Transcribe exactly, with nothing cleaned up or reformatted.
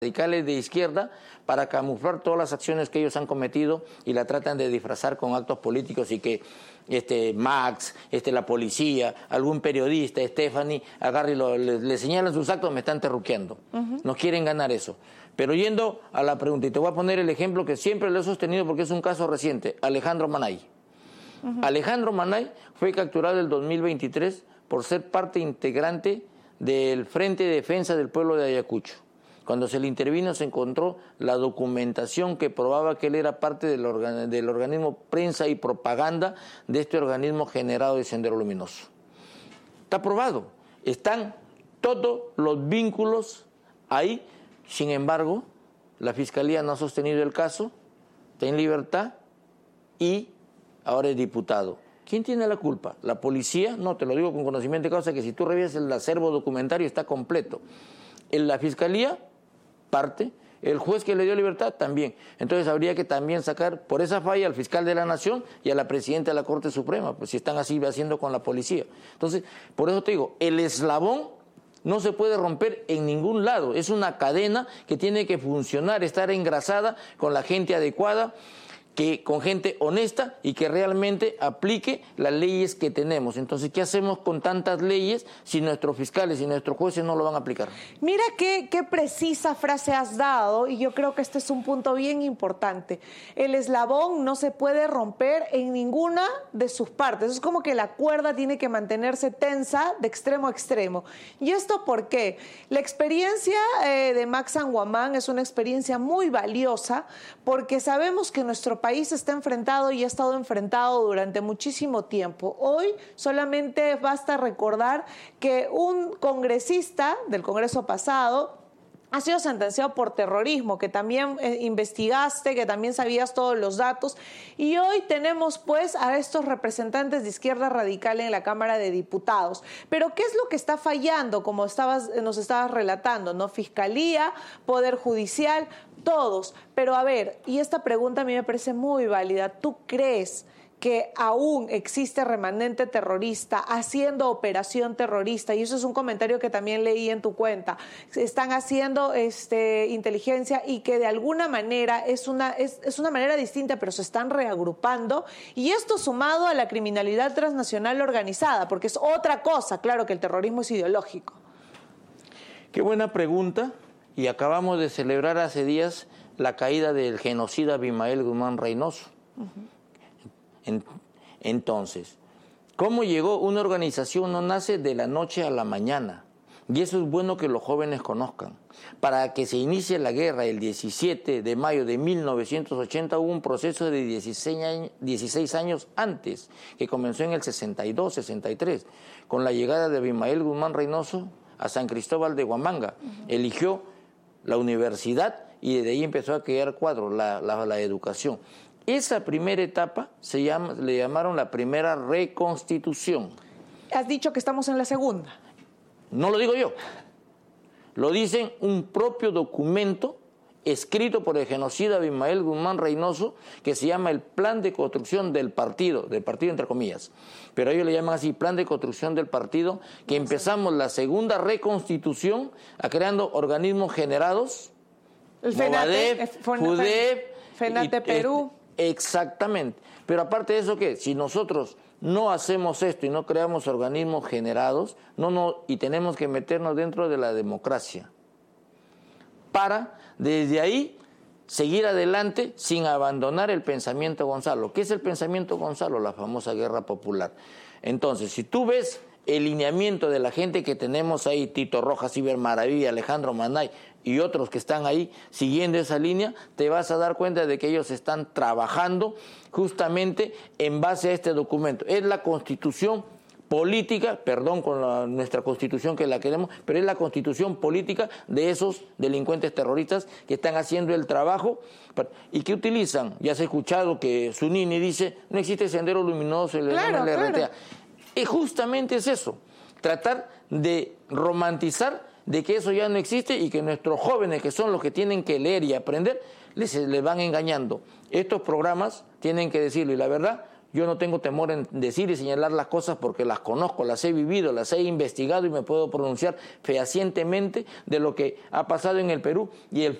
radicales de izquierda para camuflar todas las acciones que ellos han cometido y la tratan de disfrazar con actos políticos y que este Max, este la policía, algún periodista, Stephanie, agarre y lo, le, le señalan sus actos, me están terruqueando. Uh-huh. Nos quieren ganar eso. Pero yendo a la pregunta, y te voy a poner el ejemplo que siempre lo he sostenido porque es un caso reciente, Alejandro Manay. Uh-huh. Alejandro Manay fue capturado en el dos mil veintitrés por ser parte integrante del Frente de Defensa del Pueblo de Ayacucho. Cuando se le intervino se encontró la documentación que probaba que él era parte del, organ del organismo Prensa y Propaganda de este organismo generado de Sendero Luminoso. Está probado, están todos los vínculos ahí. Sin embargo, la Fiscalía no ha sostenido el caso, está en libertad y ahora es diputado. ¿Quién tiene la culpa? ¿La policía? No, te lo digo con conocimiento de causa, que si tú revisas el acervo documentario está completo. En la Fiscalía, parte, el juez que le dio libertad también. Entonces habría que también sacar por esa falla al fiscal de la Nación y a la presidenta de la Corte Suprema, pues si están así haciendo con la policía. Entonces, por eso te digo, el eslabón no se puede romper en ningún lado. Es una cadena que tiene que funcionar, estar engrasada con la gente adecuada, que con gente honesta y que realmente aplique las leyes que tenemos. Entonces, ¿qué hacemos con tantas leyes si nuestros fiscales y nuestros jueces no lo van a aplicar? Mira qué, qué precisa frase has dado, y yo creo que este es un punto bien importante. El eslabón no se puede romper en ninguna de sus partes. Es como que la cuerda tiene que mantenerse tensa de extremo a extremo. ¿Y esto por qué? La experiencia eh, de Max San Guamán es una experiencia muy valiosa porque sabemos que nuestro país está enfrentado y ha estado enfrentado durante muchísimo tiempo. Hoy solamente basta recordar que un congresista del Congreso pasado ha sido sentenciado por terrorismo, que también eh, investigaste, que también sabías todos los datos, y hoy tenemos pues a estos representantes de izquierda radical en la Cámara de Diputados. Pero ¿qué es lo que está fallando? Como estabas, nos estabas relatando, ¿no? Fiscalía, Poder Judicial, todos. Pero a ver, y esta pregunta a mí me parece muy válida, ¿tú crees que aún existe remanente terrorista haciendo operación terrorista? Y eso es un comentario que también leí en tu cuenta. Están haciendo este, inteligencia y que de alguna manera es una, es, es una manera distinta, pero se están reagrupando. Y esto sumado a la criminalidad transnacional organizada, porque es otra cosa, claro que el terrorismo es ideológico. Qué buena pregunta. Y acabamos de celebrar hace días la caída del genocida Abimael Guzmán Reynoso. Uh-huh. En, entonces, ¿cómo llegó? Una organización no nace de la noche a la mañana. Y eso es bueno que los jóvenes conozcan. Para que se inicie la guerra el diecisiete de mayo de mil novecientos ochenta hubo un proceso de dieciséis años antes, que comenzó en el sesenta y dos, sesenta y tres, con la llegada de Abimael Guzmán Reynoso a San Cristóbal de Huamanga. Uh-huh. Eligió la universidad y desde ahí empezó a crear cuadros, la, la, la educación. Esa primera etapa se llama, le llamaron la primera reconstitución. Has dicho que estamos en la segunda. No lo digo yo. Lo dicen un propio documento escrito por el genocida Abimael Guzmán Reynoso, que se llama el Plan de Construcción del Partido, del partido entre comillas, pero ellos le llaman así, Plan de Construcción del Partido, que no sé. Empezamos la segunda reconstitución a creando organismos generados, el FENATE, FUDEP, FENATE Perú. Exactamente, pero aparte de eso, ¿qué? Si nosotros no hacemos esto y no creamos organismos generados, no, no, y tenemos que meternos dentro de la democracia, para desde ahí seguir adelante sin abandonar el pensamiento Gonzalo. ¿Qué es el pensamiento Gonzalo? La famosa guerra popular. Entonces, si tú ves el lineamiento de la gente que tenemos ahí, Tito Rojas, Iber Maravilla, Alejandro Manay y otros que están ahí siguiendo esa línea, te vas a dar cuenta de que ellos están trabajando justamente en base a este documento. Es la Constitución política, perdón con la, nuestra Constitución que la queremos, pero es la Constitución política de esos delincuentes terroristas que están haciendo el trabajo y que utilizan, ya se ha escuchado que Zunini dice, no existe Sendero Luminoso, el claro, R T A. Claro. Y justamente es eso, tratar de romantizar de que eso ya no existe y que nuestros jóvenes, que son los que tienen que leer y aprender, les, les van engañando. Estos programas tienen que decirlo, y la verdad, Yo no tengo temor en decir y señalar las cosas porque las conozco, las he vivido, las he investigado y me puedo pronunciar fehacientemente de lo que ha pasado en el Perú y el